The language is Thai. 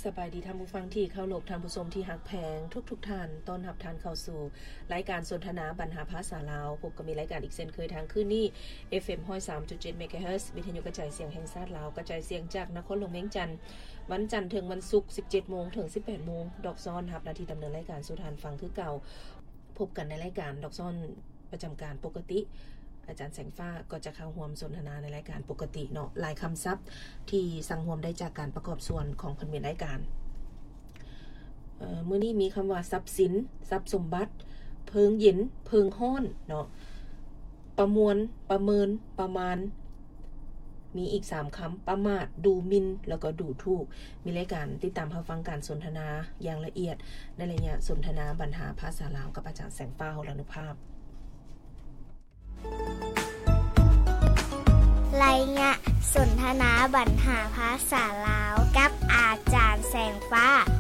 สบายดีท่านผู้ฟังที่เคารพท่านผู้ชมที่ฮักแพงทุกท่านต้อนรับท่านเข้าสู่รายการสนทนาบรรหาภาษาลาวพบกับมีรายการอีกเช่นเคยทางคืนนี้ FM 103.7 MHz วิทยุกระจายเสียงแห่งชาติลาวกระจายเสียงจากนครหลวงเวียงจันทน์วันจันทร์ถึงวันศุกร์ 17:00 นถึง 18:00 นดอกซ้อนรับหน้าที่ดำเนินรายการสู่ท่านฟังคือเก่าพบกันในรายการดอกซ้อนประจำการปกติอาจารย์แสงฟ้าก็จะเข้าร่วมสนทนาในรายการปกติเนาะหลายคำศัพท์ที่สั่งร่วมได้จากการประกอบส่วนของเพิ่นเป็นรายการมื้อนี้มีคำว่าทรัพย์สินทรัพย์สมบัติเพิงเย็นเพิงฮ้อนเนาะประมวลประเมินประมาณมีอีก3คำประมาทดูหมิ่นแล้วก็ดูถูกมีรายการติดตามรับฟังการสนทนาอย่างละเอียดในระยะสนทนาบรรหาภาษาลาวกับอาจารย์แสงฟ้าหรนุภาพรายงานสนทนาบรรหาภาษาลาวกับอาจารย์แสงฟ้า